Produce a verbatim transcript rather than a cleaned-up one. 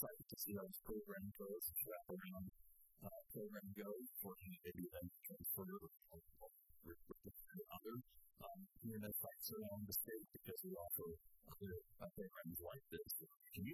excited to see how this program goes, wrap around uh, program goes, working maybe then transfer to other um, community sites around the state because we offer other uh, programs like this. Can you